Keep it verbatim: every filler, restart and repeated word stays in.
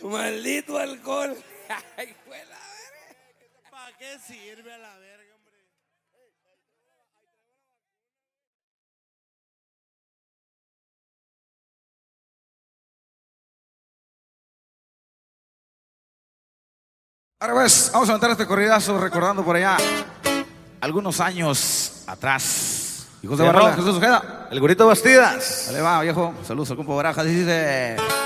Maldito alcohol. Ay, fue la verga. ¿Para qué sirve a la verga, hombre? Ahora pues, vamos a aventar este corridazo recordando por allá algunos años atrás. Hijos de Sí, Barrón, hola. Jesús Ojeda. El Gorito Bastidas. Dale va, viejo. Saludos al compa Barajas. Dice...